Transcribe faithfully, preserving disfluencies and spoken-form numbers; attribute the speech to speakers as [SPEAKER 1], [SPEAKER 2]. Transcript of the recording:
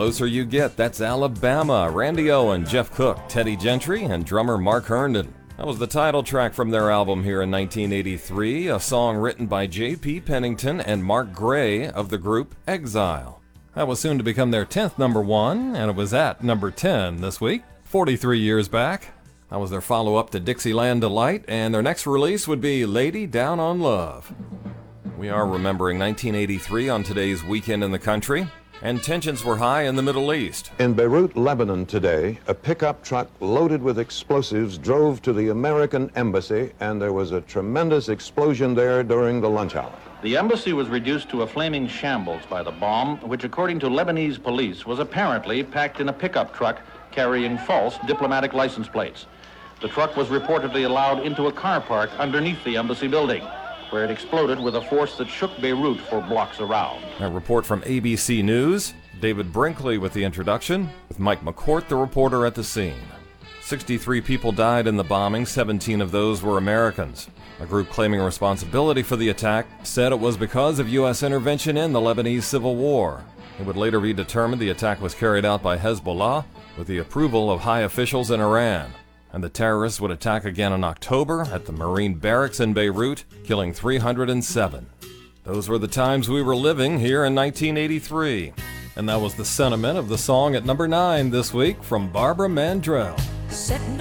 [SPEAKER 1] closer you get, that's Alabama. Randy Owen, Jeff Cook, Teddy Gentry, and drummer Mark Herndon. That was the title track from their album here in nineteen eighty-three, a song written by J P Pennington and Mark Gray of the group Exile. That was soon to become their tenth number one, and it was at number ten this week, forty-three years back. That was their follow-up to Dixieland Delight, and their next release would be Lady Down on Love. We are remembering nineteen eighty-three on today's Weekend in the Country, and tensions were high in the Middle East.
[SPEAKER 2] In Beirut, Lebanon today, a pickup truck loaded with explosives drove to the American embassy, and there was a tremendous explosion there during the lunch hour.
[SPEAKER 3] The embassy was reduced to a flaming shambles by the bomb, which according to Lebanese police was apparently packed in a pickup truck carrying false diplomatic license plates. The truck was reportedly allowed into a car park underneath the embassy building, where it exploded with a force that shook Beirut for blocks around.
[SPEAKER 1] A report from A B C News, David Brinkley with the introduction, with Mike McCourt, the reporter at the scene. sixty-three people died in the bombing, seventeen of those were Americans. A group claiming responsibility for the attack said it was because of U S intervention in the Lebanese Civil War. It would later be determined the attack was carried out by Hezbollah with the approval of high officials in Iran. And the terrorists would attack again in October at the Marine Barracks in Beirut, killing three hundred seven. Those were the times we were living here in nineteen eighty-three. And that was the sentiment of the song at number nine this week from Barbara Mandrell.
[SPEAKER 4] Sitting